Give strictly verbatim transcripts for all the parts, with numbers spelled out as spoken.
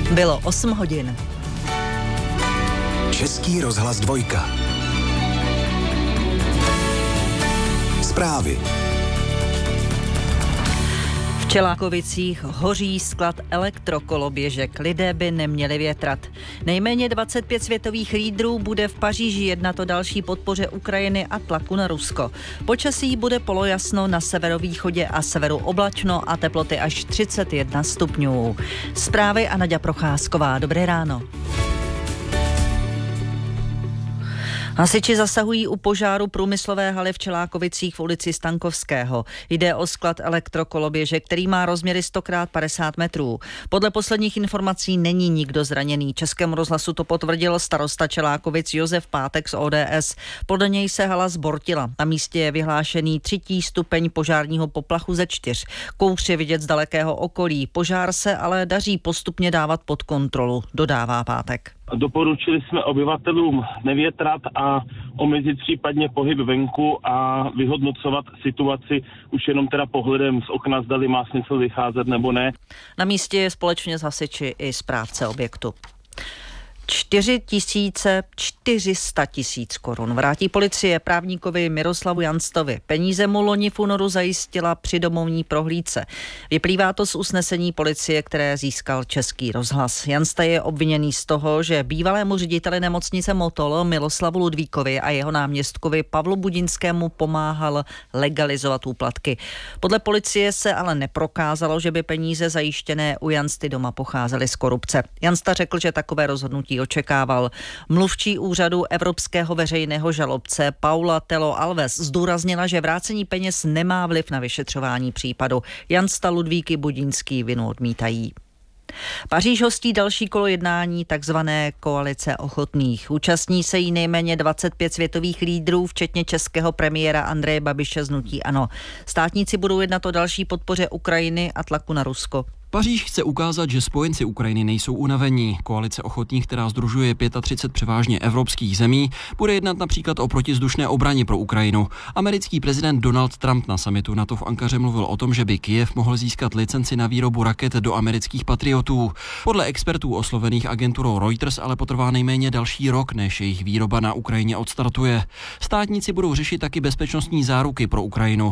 Bylo osm hodin. Český rozhlas dvojka. Zprávy. V Čelákovicích hoří sklad elektrokoloběžek. Lidé by neměli větrat. Nejméně dvacet pět světových lídrů bude v Paříži jednat o další podpoře Ukrajiny a tlaku na Rusko. Počasí bude polojasno, na severovýchodě a severu oblačno a teploty až třicet jedna stupňů. Zprávy a Naďa Procházková. Dobré ráno. Hasiči zasahují u požáru průmyslové haly v Čelákovicích v ulici Stankovského. Jde o sklad elektrokoloběžek, který má rozměry sto krát padesát metrů. Podle posledních informací není nikdo zraněný. Českému rozhlasu to potvrdil starosta Čelákovic Josef Pátek z O D S. Podle něj se hala zbortila. Na místě je vyhlášený třetí stupeň požárního poplachu ze čtyř. Kouř je vidět z dalekého okolí. Požár se ale daří postupně dávat pod kontrolu, dodává Pátek. Doporučili jsme obyvatelům nevětrat a omezit případně pohyb venku a vyhodnocovat situaci už jenom teda pohledem z okna, zdali má smysl vycházet nebo ne. Na místě je společně s hasiči i správce objektu. čtyři tisíce čtyři sta tisíc korun vrátí policie právníkovi Miroslavu Janstovi. Peníze mu loni v únoru zajistila při domovní prohlídce. Vyplývá to z usnesení policie, které získal Český rozhlas. Jansta je obviněný z toho, že bývalému řediteli nemocnice Motol Miloslavu Ludvíkovi a jeho náměstkovi Pavlu Budinskému pomáhal legalizovat úplatky. Podle policie se ale neprokázalo, že by peníze zajištěné u Jansty doma pocházely z korupce. Jansta řekl, že takové rozhodnutí očekával. Mluvčí úřadu Evropského veřejného žalobce Paula Telo Alves zdůraznila, že vrácení peněz nemá vliv na vyšetřování případu. Jansta, Ludvík i Budínský vinu odmítají. Paříž hostí další kolo jednání takzvané koalice ochotných. Účastní se jí nejméně dvacet pět světových lídrů, včetně českého premiéra Andreje Babiše z hnutí ANO. Státníci budou jednat o další podpoře Ukrajiny a tlaku na Rusko. Paříž chce ukázat, že spojenci Ukrajiny nejsou unavení. Koalice ochotných, která sdružuje třicet pět převážně evropských zemí, bude jednat například o protizdušné obraně pro Ukrajinu. Americký prezident Donald Trump na summitu NATO v Ankaře mluvil o tom, že by Kyjev mohl získat licenci na výrobu raket do amerických patriotů. Podle expertů oslovených agenturou Reuters ale potrvá nejméně další rok, než jejich výroba na Ukrajině odstartuje. Státníci budou řešit taky bezpečnostní záruky pro Ukrajinu.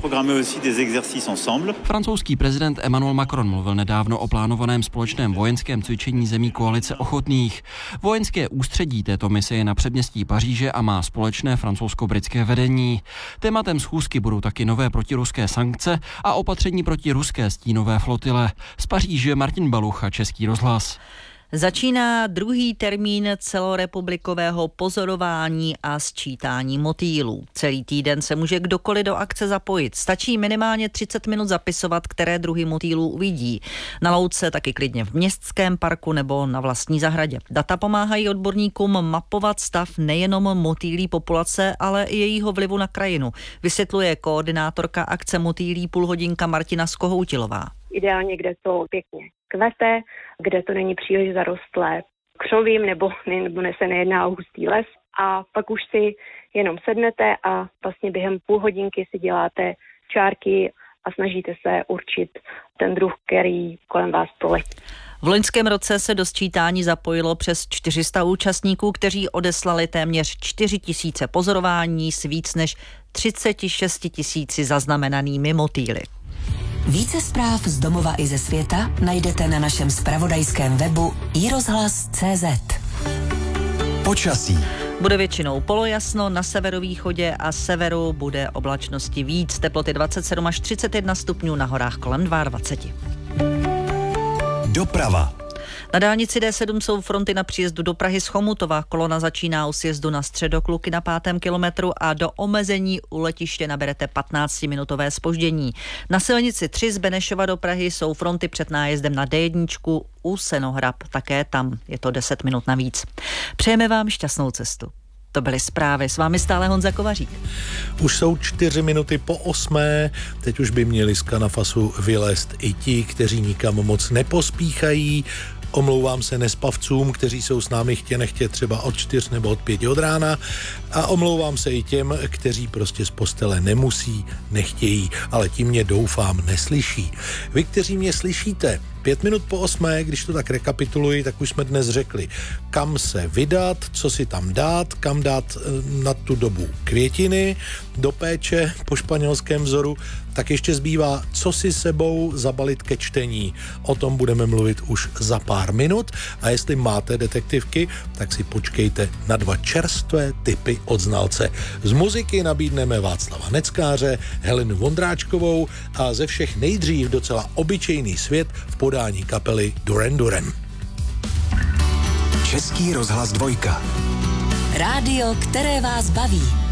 Francouzský prezident Emmanuel Macron mluvil nedávno o plánovaném společném vojenském cvičení zemí koalice ochotných. Vojenské ústředí této mise je na předměstí Paříže a má společné francouzsko-britské vedení. Tématem schůzky budou taky nové protiruské sankce a opatření proti ruské stínové flotile. Z Paříže Martin Balucha, Český rozhlas. Začíná druhý termín celorepublikového pozorování a sčítání motýlů. Celý týden se může kdokoliv do akce zapojit. Stačí minimálně třicet minut zapisovat, které druhy motýlů uvidí. Na louce, taky klidně v městském parku nebo na vlastní zahradě. Data pomáhají odborníkům mapovat stav nejenom motýlí populace, ale i jejího vlivu na krajinu. Vysvětluje koordinátorka akce motýlí půlhodinka Martina Skohoutilová. Ideálně, kde to pěkně kvete, kde to není příliš zarostlé křovím nebo, nebo se nejedná o hustý les a pak už si jenom sednete a vlastně během půl hodinky si děláte čárky a snažíte se určit ten druh, který kolem vás proletí. V loňském roce se do sčítání zapojilo přes čtyři sta účastníků, kteří odeslali téměř čtyři tisíce pozorování s víc než třicet šest tisíci zaznamenanými motýly. Více zpráv z domova i ze světa najdete na našem zpravodajském webu i rozhlas tečka cé zet. Počasí. Bude většinou polojasno, na severovýchodě a severu bude oblačnosti víc. Teploty dvacet sedm až třicet jedna stupňů, na horách kolem dvacet dva. Doprava. Na dálnici D sedm jsou fronty na příjezdu do Prahy z Chomutova. Kolona začíná u sjezdu na Středokluky na pátém kilometru a do omezení u letiště naberete patnáctiminutové zpoždění. Na silnici tři z Benešova do Prahy jsou fronty před nájezdem na D jedna u Senohrab. Také tam je to deset minut navíc. Přejeme vám šťastnou cestu. To byly zprávy. S vámi stále Honza Kovařík. Už jsou čtyři minuty po osmé. Teď už by měli z Kanafasu vylézt i ti, kteří nikam moc nepospíchají. Omlouvám se nespavcům, kteří jsou s námi chtě nechtě třeba od čtyř nebo od pěti od rána. A omlouvám se i těm, kteří prostě z postele nemusí, nechtějí, ale ti mě doufám neslyší. Vy, kteří mě slyšíte, Pět minut po osmé, když to tak rekapituluji, tak už jsme dnes řekli, kam se vydat, co si tam dát, kam dát na tu dobu květiny do péče po španělském vzoru, tak ještě zbývá, co si sebou zabalit ke čtení. O tom budeme mluvit už za pár minut a jestli máte detektivky, tak si počkejte na dva čerstvé tipy od znalce. Z muziky nabídneme Václava Neckáře, Helenu Vondráčkovou a ze všech nejdřív docela obyčejný svět v podání kapely Duran Duran. Český rozhlas dvojka. Rádio, které vás baví.